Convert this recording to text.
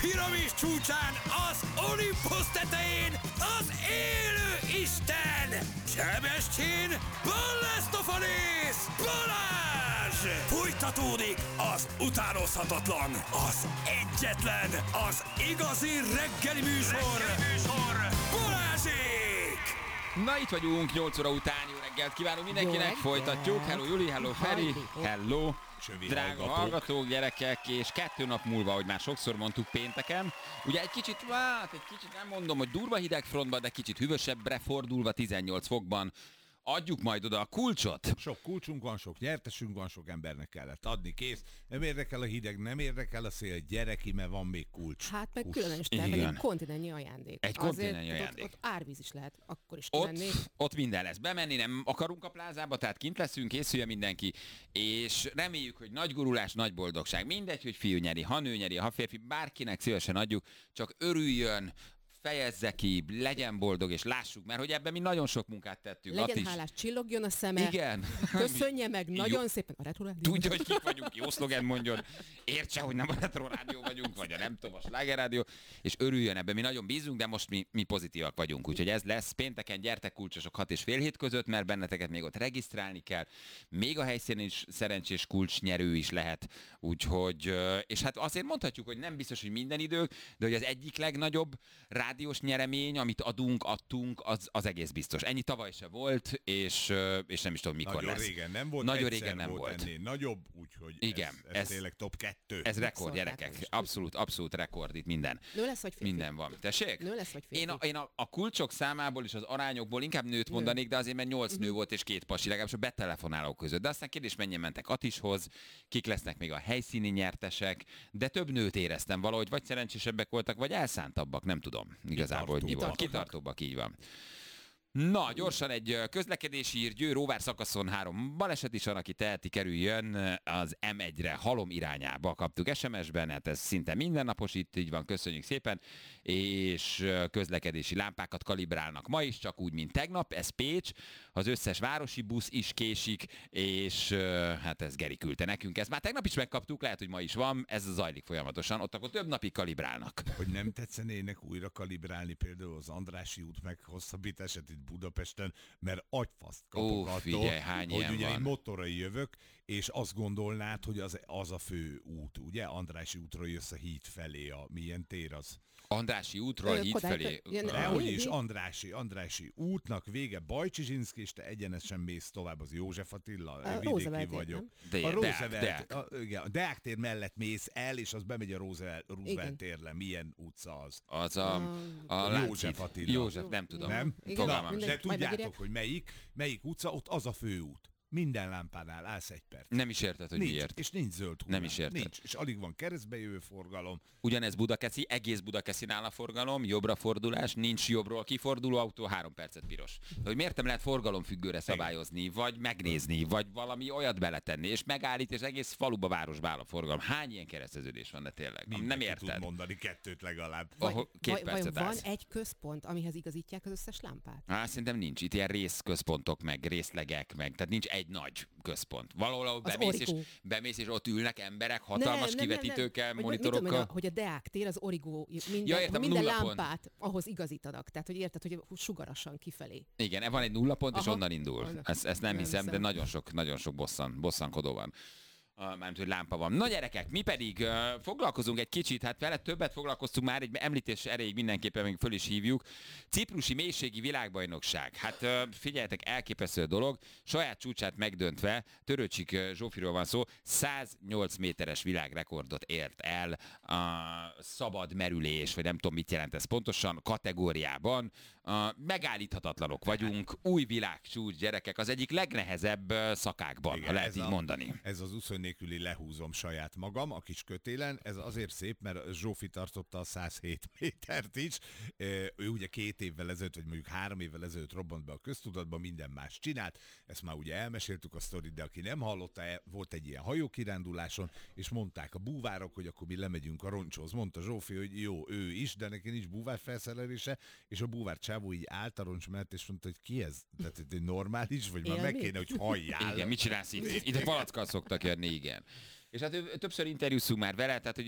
piramis csúcsán, az Olympus tetején, az élő Isten! Sebestyén, Balázs! Balázs! Folytatódik az utánozhatatlan, az egyetlen, az igazi reggeli műsor, Balázsék! Na itt vagyunk, 8 óra után, jó reggelt kívánunk mindenkinek, folytatjuk. Hello Juli, hello Feri, hello drága hallgatók, gyerekek, és 2 nap múlva, ahogy már sokszor mondtuk pénteken, ugye egy kicsit nem mondom, hogy durva hidegfrontban, de kicsit hűvösebbre fordulva 18 fokban, adjuk majd oda a kulcsot. Sok kulcsunk van, sok nyertesünk van, sok embernek kellett adni, kész. Nem érdekel a hideg, nem érdekel a szél, gyereki, mert van még kulcs. Hát meg különös tervek, egy kontinennyi ajándék. Egy kontinennyi ajándék. Ott árvíz is lehet akkor is kimenni. Ott minden lesz. Bemenni nem akarunk a plázába, tehát kint leszünk, készülje mindenki, és reméljük, hogy nagy gurulás, nagy boldogság. Mindegy, hogy fiú nyeri, ha nő nyeri, ha férfi, bárkinek szívesen adjuk, csak örüljön, fejezze ki, legyen boldog, és lássuk, mert hogy ebben mi nagyon sok munkát tettünk. Legyen hálás, csillogjon a szeme. Igen. Köszönje meg nagyon szépen a Retro Rádió. Tudja, hogy kik vagyunk, jó szlogen mondjon. Értse, hogy nem a Retro Rádió vagyunk, vagy a nem tudom, a Sláger Rádió, és örüljön ebben. Mi nagyon bízunk, de most mi pozitívak vagyunk. Úgyhogy ez lesz. Pénteken gyertek kulcsosok 6 és fél hét között, mert benneteket még ott regisztrálni kell. Még a helyszínen is szerencsés kulcsnyerő is lehet. Úgyhogy, és hát azért mondhatjuk, hogy nem biztos, hogy minden idők, de hogy az egyik legnagyobb rádiós nyeremény, amit adtunk, az egész biztos. Ennyi tavaly se volt, és nem is tudom, mikor nagyon lesz. Régen nem volt, nagyon régen nem volt. Ennél nagyobb, úgyhogy igen, ez tényleg top 2. Ez rekord, gyerekek. Abszolút rekord itt minden. Nő lesz vagy férfi? Minden van. Tessék? Nő lesz vagy férfi? Én a kulcsok számából és az arányokból inkább nőt mondanék, de azért mert 8 nő volt és 2 pasi, legalábbis a betelefonálók között. De aztán kérdés, mennyien mentek Atishoz, kik lesznek még a helyszíni nyertesek, de több nőt éreztem valahogy, vagy szerencsésebbek voltak, vagy elszántabbak, nem tudom. Igazából, hogy mi volt. Kitartóbbak, így van. Na, gyorsan egy közlekedési hír, Győr-Róvár szakaszon 3 baleset is van, aki teheti, kerüljön az M1-re, Halom irányába. Kaptuk SMS-ben, hát ez szinte mindennapos, itt így van, köszönjük szépen, és közlekedési lámpákat kalibrálnak ma is, csak úgy, mint tegnap, ez Pécs, az összes városi busz is késik, és hát ez Geri küldte nekünk, ezt már tegnap is megkaptuk, lehet, hogy ma is van, ez zajlik folyamatosan, ott akkor több napig kalibrálnak. Hogy nem tetszenének újra kalibrálni például az Andrássy út meghosszabbítását itt Budapesten, mert agyfaszt kapok attól, hogy ugye én motorral jövök, és azt gondolnád, hogy az a fő út, ugye? Andrássy útról jössz a híd felé, milyen tér az? Andrássy útról a híd felé? Dehogy is, Andrássy útnak vége Bajcsizsinszki, és te egyenesen mész tovább az József Attila, vidéki vagyok. A Deák tér mellett mész el, és az bemegy a Roosevelt térre. Milyen utca az? Az a József Attila. József, nem tudom. Nem? De tudjátok, megírják, hogy melyik utca, ott az a főút. Minden lámpánál állsz 1 perc. Nem is érted, hogy miért. És nincs zöld hullám. Nem is érted. Nincs, és alig van keresztbe jövő forgalom. Ugyanez Budakeszi, egész Budakeszin áll a forgalom, jobbra fordulás, nincs jobbról kiforduló autó, 3 percet piros. De hogy miért nem lehet forgalomfüggőre szabályozni, vagy megnézni, vagy valami olyat beletenni, és megállít, és egész faluba, városba áll a forgalom. Hány ilyen kereszteződés van, de tényleg? Nem érted. Tud mondani 2 legalább. Vajon van egy központ, amihez igazítják az összes lámpát? Szerintem nincs. Itt ilyen részközpontok, meg részlegek, meg, tehát nincs egy nagy központ. Valahol bemész, és ott ülnek emberek hatalmas kivetítőkkel, monitorokkal. Tudom, hogy a Deák tér, az Origó, minden lámpát ahhoz igazítanak. Tehát, hogy érted, hogy sugarasan kifelé. Igen, van egy nullapont, és onnan indul. Ezt nem hiszem, de nagyon sok bosszankodó van. Mármint, hogy lámpa van. Na gyerekek, mi pedig foglalkozunk egy kicsit, hát vele többet foglalkoztunk már, egy említés erejéig mindenképpen még föl is hívjuk. Ciprusi mélységi világbajnokság. Hát figyeljetek, elképesztő dolog, saját csúcsát megdöntve, Törőcsik Zsófiról van szó, 108 méteres világrekordot ért el a szabad merülés, vagy nem tudom mit jelent ez pontosan, kategóriában. Megállíthatatlanok vagyunk, új világcsúcs, gyerekek, az egyik legnehezebb szakákban, igen, ha lehet így mondani. Ez az úszó nélküli lehúzom saját magam a kis kötélen. Ez azért szép, mert Zsófi tartotta a 107 métert is. Ő ugye 2 évvel ezelőtt, vagy mondjuk 3 évvel ezelőtt robbant be a köztudatba, minden más csinált. Ezt már ugye elmeséltük a sztorit, de aki nem hallotta, volt egy ilyen hajókiránduláson, és mondták a búvárok, hogy akkor mi lemegyünk a roncshoz. Mondta Zsófi, hogy jó, ő is, de neki nincs búvár felszerelése, és a búvár csávó így állt a roncs mellett, és mondta, hogy ki ez? Tehát egy normális, vagy már meg kéne, hogy halljál. Igen, mit csinálsz itt? Itt a palackkal szoktak jönni, igen. És hát többször interjúszunk már vele, tehát hogy